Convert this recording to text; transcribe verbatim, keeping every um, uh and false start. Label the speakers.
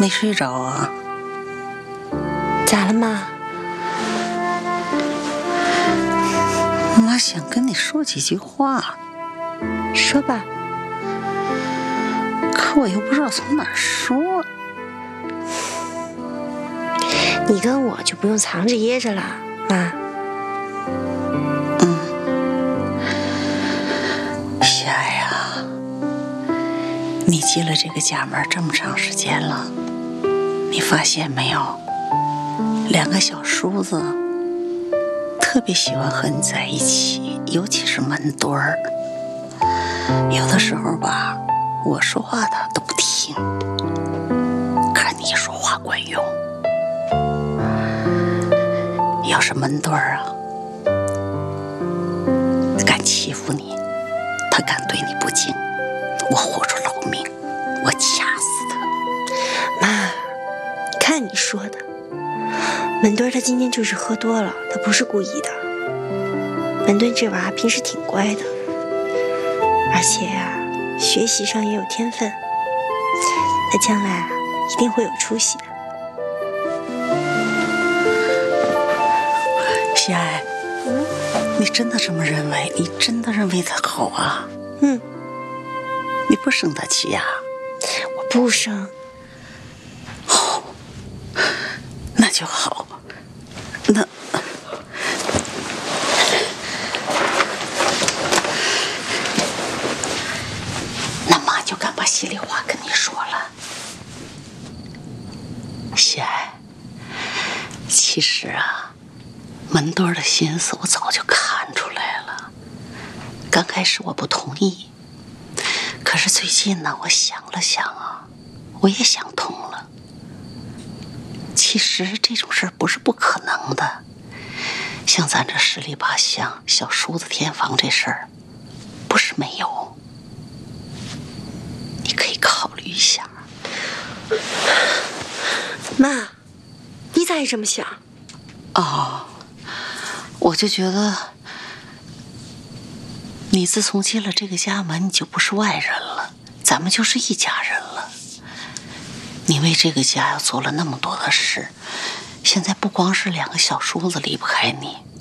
Speaker 1: 没睡着啊？
Speaker 2: 咋了妈？
Speaker 1: 妈想跟你说几句话。
Speaker 2: 说吧。
Speaker 1: 可我又不知道从哪儿说。
Speaker 2: 你跟我就不用藏着掖着了，妈。
Speaker 1: 嗯。霞呀，你进了这个家门这么长时间了，你发现没有？两个小叔子特别喜欢和你在一起，尤其是门墩儿。有的时候吧，我说话他都不听，可是你说话管用。要是门墩儿啊，敢欺负你，他敢对你不敬，我活出老命，我掐死他。
Speaker 2: 妈，看你说的，门墩儿他今天就是喝多了，他不是故意的。门墩这娃平时挺乖的，而且呀、啊，学习上也有天分，他将来啊一定会有出息的。
Speaker 1: 喜爱，嗯，你真的这么认为？你真的认为他好啊？
Speaker 2: 嗯，
Speaker 1: 你不生他气呀？
Speaker 2: 我不生。
Speaker 1: 哦，那就好。那那妈就敢把心里话跟你说了。喜爱，其实啊。门墩的心思我早就看出来了，刚开始我不同意，可是最近呢，我想了想啊，我也想通了。其实这种事儿不是不可能的，像咱这十里八乡小叔子添房这事儿，不是没有，你可以考虑一下。
Speaker 2: 妈，你咋也这么想？
Speaker 1: 哦。我就觉得，你自从进了这个家门，你就不是外人了，咱们就是一家人了。你为这个家要做了那么多的事，现在不光是两个小叔子离不开你，